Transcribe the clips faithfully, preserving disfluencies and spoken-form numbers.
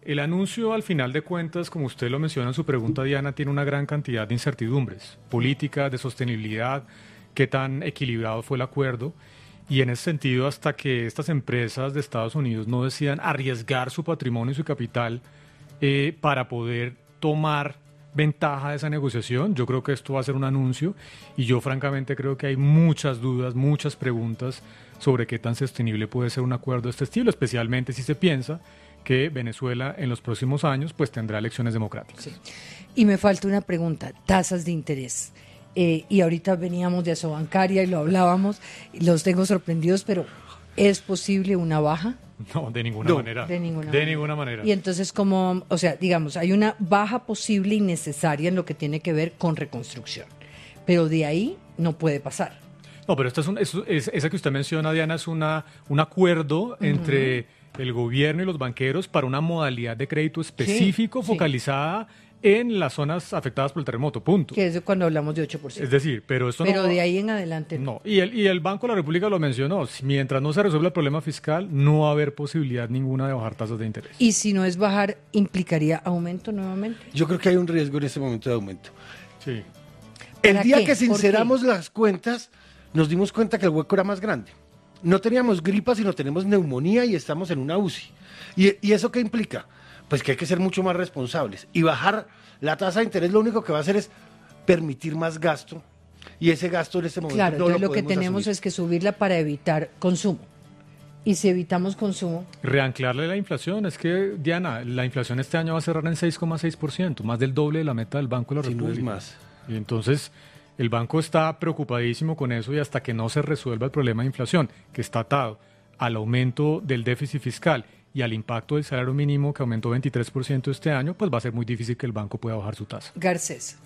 el anuncio al final de cuentas, como usted lo menciona en su pregunta, Diana, tiene una gran cantidad de incertidumbres políticas, de sostenibilidad, qué tan equilibrado fue el acuerdo. Y en ese sentido, hasta que estas empresas de Estados Unidos no decidan arriesgar su patrimonio y su capital eh, para poder tomar ventaja de esa negociación, yo creo que esto va a ser un anuncio y yo francamente creo que hay muchas dudas, muchas preguntas sobre qué tan sostenible puede ser un acuerdo de este estilo, especialmente si se piensa que Venezuela en los próximos años pues tendrá elecciones democráticas. Sí. Y me falta una pregunta, tasas de interés. Eh, y ahorita veníamos de Asobancaria y lo hablábamos, y los tengo sorprendidos, pero ¿es posible una baja? No, de ninguna No. manera. De ninguna de manera. ninguna manera. Y entonces, como, o sea, digamos, hay una baja posible y necesaria en lo que tiene que ver con reconstrucción, pero de ahí no puede pasar. No, pero esta es un, es, es- esa que usted menciona, Diana, es una, un acuerdo uh-huh. entre el gobierno y los banqueros para una modalidad de crédito específico, sí. focalizada en las zonas afectadas por el terremoto, punto. Que es de cuando hablamos de ocho por ciento. Es decir, pero esto Pero no... de ahí en adelante No, y el, y el Banco de la República lo mencionó, si- mientras no se resuelva el problema fiscal, no va a haber posibilidad ninguna de bajar tasas de interés. Y si no es bajar, ¿implicaría aumento nuevamente? Yo creo que hay un riesgo en este momento de aumento. Sí. El ¿Para día qué? que ¿Por sinceramos las cuentas, nos dimos cuenta que el hueco era más grande. No teníamos gripa, sino tenemos neumonía y estamos en una U C I. ¿Y, y eso qué implica? Pues que hay que ser mucho más responsables. Y bajar la tasa de interés lo único que va a hacer es permitir más gasto. Y ese gasto en este momento Claro, no entonces lo lo que podemos tenemos asumir. es que subirla para evitar consumo. Y si evitamos consumo, Reanclarle la inflación, es que, Diana, la inflación este año va a cerrar en seis coma seis por ciento, más del doble de la meta del Banco de la Si no es República. más. Y entonces, el banco está preocupadísimo con eso y hasta que no se resuelva el problema de inflación, que está atado al aumento del déficit fiscal y al impacto del salario mínimo que aumentó veintitrés por ciento este año, pues va a ser muy difícil que el banco pueda bajar su tasa. Garcés.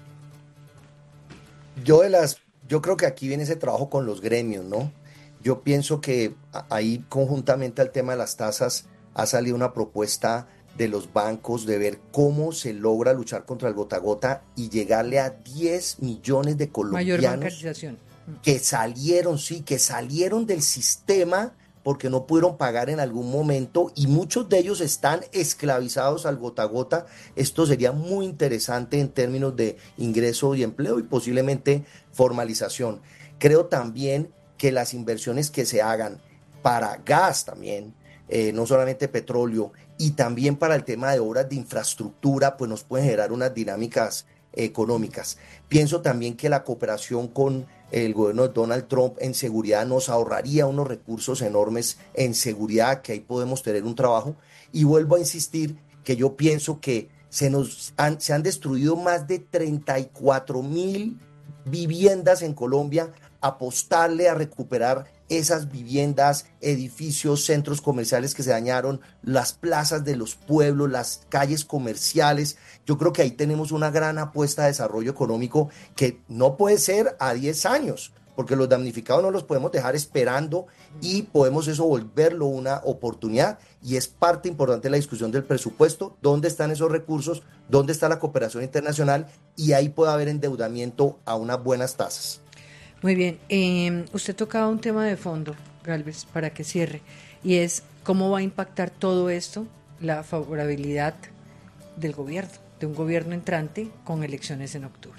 Yo de las, yo creo que aquí viene ese trabajo con los gremios, ¿no? Yo pienso que a- ahí conjuntamente al tema de las tasas ha salido una propuesta de los bancos de ver cómo se logra luchar contra el gota a gota y llegarle a diez millones de Mayor colombianos bancarización. que salieron, sí, que salieron del sistema porque no pudieron pagar en algún momento y muchos de ellos están esclavizados al gota a gota. Esto sería muy interesante en términos de ingreso y empleo y posiblemente formalización. Creo también que las inversiones que se hagan para gas también, eh, no solamente petróleo, y también para el tema de obras de infraestructura, pues nos pueden generar unas dinámicas económicas. Pienso también que la cooperación con el gobierno de Donald Trump en seguridad nos ahorraría unos recursos enormes en seguridad, que ahí podemos tener un trabajo. Y vuelvo a insistir que yo pienso que se nos han, se han destruido más de treinta y cuatro mil viviendas en Colombia. Apostarle a recuperar esas viviendas, edificios, centros comerciales que se dañaron, las plazas de los pueblos, las calles comerciales. Yo creo que ahí tenemos una gran apuesta de desarrollo económico que no puede ser a diez años, porque los damnificados no los podemos dejar esperando y podemos eso volverlo una oportunidad, y es parte importante de la discusión del presupuesto, dónde están esos recursos, dónde está la cooperación internacional, y ahí puede haber endeudamiento a unas buenas tasas. Muy bien. Eh, usted tocaba un tema de fondo, Galvez, para que cierre, y es cómo va a impactar todo esto la favorabilidad del gobierno, de un gobierno entrante con elecciones en octubre.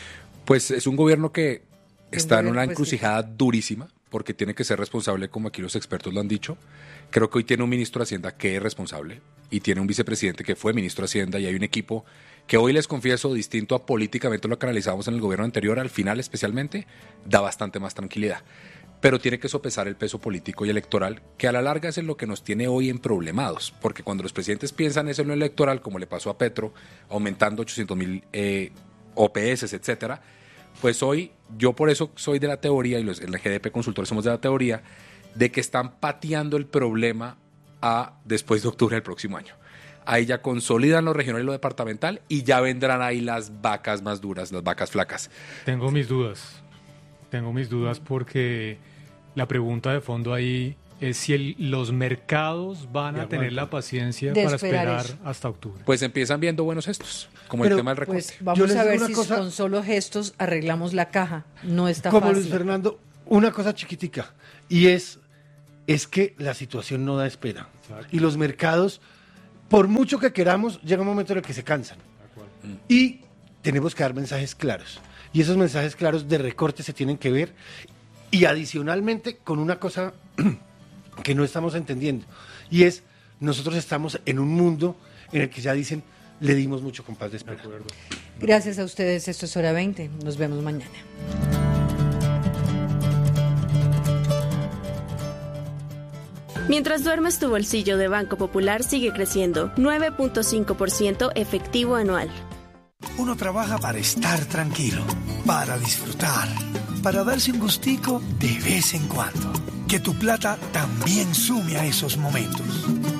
Pues es un gobierno que Un está en gobierno, una pues, encrucijada durísima, porque tiene que ser responsable, como aquí los expertos lo han dicho. Creo que hoy tiene un ministro de Hacienda que es responsable y tiene un vicepresidente que fue ministro de Hacienda, y hay un equipo que hoy, les confieso, distinto a políticamente lo que analizamos en el gobierno anterior, al final especialmente, da bastante más tranquilidad. Pero tiene que sopesar el peso político y electoral, que a la larga es en lo que nos tiene hoy emproblemados, porque cuando los presidentes piensan eso en lo electoral, como le pasó a Petro, aumentando ochocientos mil eh, O P S, etcétera, pues hoy yo por eso soy de la teoría, y los, en la G D P Consultores somos de la teoría, de que están pateando el problema a después de octubre del próximo año. Ahí ya consolidan lo regional y lo departamental y ya vendrán ahí las vacas más duras, las vacas flacas. Tengo mis dudas, tengo mis dudas porque la pregunta de fondo ahí es si el- los mercados van Y a tener aguantan. la paciencia De para esperar esperar eso. hasta octubre. Pues empiezan viendo buenos gestos, como Pero, el tema del recorte. Pues Yo vamos les a digo ver una si cosa- con solo gestos arreglamos la caja. No está Como fácil. Luis Fernando, una cosa chiquitica, y es, es que la situación no da espera. Exacto. Y los mercados por mucho que queramos, llega un momento en el que se cansan. Y tenemos que dar mensajes claros. Y esos mensajes claros de recorte se tienen que ver. Y adicionalmente con una cosa que no estamos entendiendo. Y es, nosotros estamos en un mundo en el que ya dicen, le dimos mucho compás de espera. Gracias a ustedes, esto es Hora veinte. Nos vemos mañana. Mientras duermes, tu bolsillo de Banco Popular sigue creciendo, nueve punto cinco por ciento efectivo anual. Uno trabaja para estar tranquilo, para disfrutar, para darse un gustico de vez en cuando. Que tu plata también sume a esos momentos.